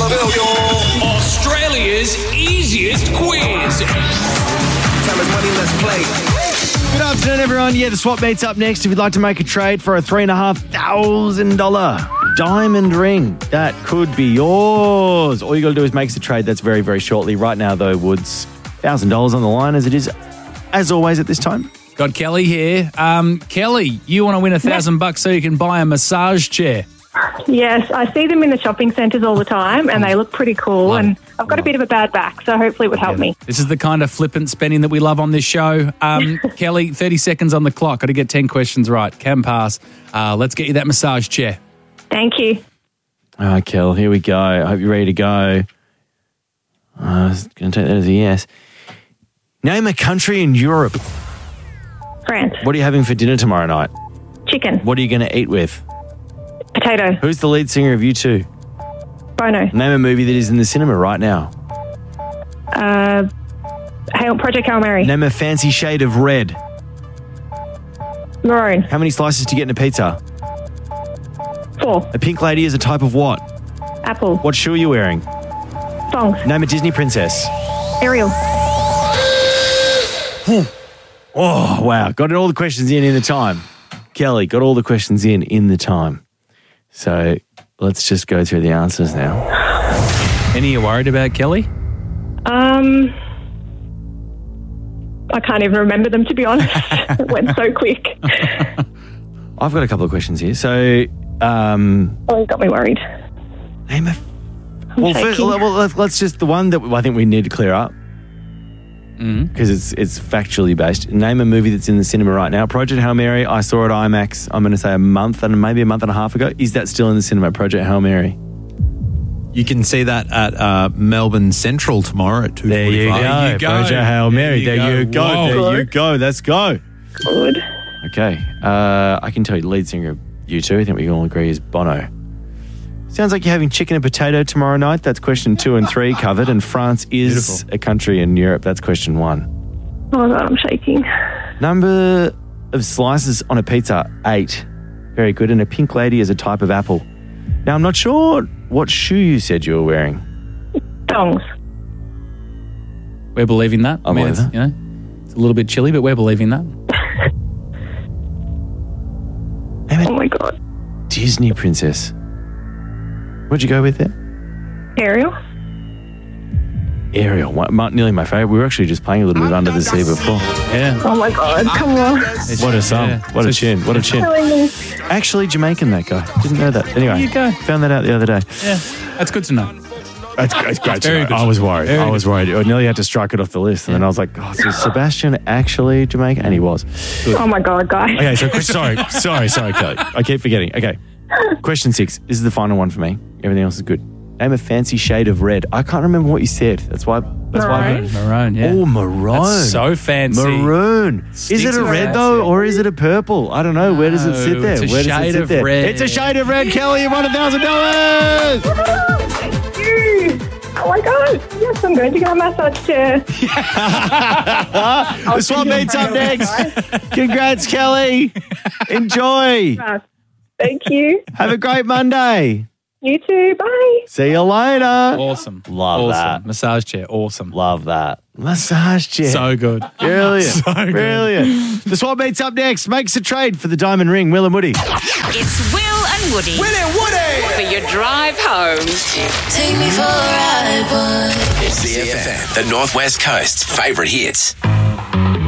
Australia's easiest quiz. Tell us money, let's play. Good afternoon, everyone. Yeah, the swap meet's up next. If you'd like to make a trade for a $3,500 diamond ring, that could be yours. All you got to do is make the trade. That's very, very shortly. Right now, though, Woods, $1,000 on the line as it is, as always, at this time. Got Kelly here. Kelly, you want to win $1,000 so you can buy a massage chair? Yes, I see them in the shopping centres all the time and they look pretty cool and I've got a bit of a bad back, so hopefully it would help me. This is the kind of flippant spending that we love on this show. Kelly, 30 seconds on the clock. Got to get 10 questions right. Can pass. Let's get you that massage chair. Thank you. All right, Kel, here we go. I hope you're ready to go. I was going to take that as a yes. Name a country in Europe. France. What are you having for dinner tomorrow night? Chicken. What are you going to eat with? Potato. Who's the lead singer of U2? Bono. Name a movie that is in the cinema right now. Project Hail Mary. Name a fancy shade of red. Maroon. How many slices do you get in a pizza? 4. A pink lady is a type of what? Apple. What shoe are you wearing? Thongs. Name a Disney princess. Ariel. Oh, wow. Got all the questions in the time. Kelly, got all the questions in the time. So let's just go through the answers now. Any you worried about, Kelly? I can't even remember them, to be honest. It went so quick. I've got a couple of questions here. So, You got me worried. name a... I'm shaking. let's just... The one that I think we need to clear up, because it's factually based. Name a movie that's in the cinema right now. Project Hail Mary, I saw it at IMAX, I'm going to say maybe a month and a half ago. Is that still in the cinema, Project Hail Mary? You can see that at Melbourne Central tomorrow at 2:45. There you go. Project Hail Mary. There you go. Whoa. There you go. Let's go. Good. Okay. I can tell you the lead singer of U2, I think we can all agree, is Bono. Sounds like you're having chicken and potato tomorrow night. That's question 2 and 3 covered. And France is a country in Europe. That's question 1. Oh, God, I'm shaking. Number of slices on a pizza, 8. Very good. And a pink lady is a type of apple. Now, I'm not sure what shoe you said you were wearing. Thongs. We're believing that. I believe that. You know, it's a little bit chilly, but we're believing that. Oh, my God. Disney princess. What'd you go with there? Ariel. Ariel. Nearly my favourite. We were actually just playing a little bit Under the Sea before. Yeah. Oh, my God. Come on. What a song. Yeah. What a chin. What a chin. Telling me. Actually Jamaican, that guy. Didn't know that. Anyway, There you go. found that out the other day. Yeah. That's good to know. It's great. Very good. I was worried. Very I was worried. I nearly had to strike it off the list. And then I was like, oh, so is Sebastian actually Jamaican? And he was. Oh, my God, guys. Okay, so sorry, Kelly. I keep forgetting. Okay. Question 6. This is the final one for me. Everything else is good. Name a fancy shade of red. I can't remember what you said. That's why. Maroon? Maroon, yeah. Oh, maroon. That's so fancy. Maroon. Is it a to red fancy. though, or is it a purple? I don't know. Where does it sit there? it's a Where does shade it sit of there? red. It's a shade of red. Kelly, you won $1,000. Thank you. Oh, my God. Yes, I'm going to get a massage chair. The swap meets up next. Congrats, Kelly. Enjoy. Thank you. Have a great Monday. You too. Bye. See you later. Awesome. Love awesome. that. Massage chair. Awesome. Love that. Massage chair. So good. Brilliant. So good. Brilliant. The swap meets up next. Makes a trade for the diamond ring. Will and Woody. It's Will and Woody Will and Woody. for your drive home. Take me for a ride, boy. It's CFM, the Northwest Coast's favourite hits.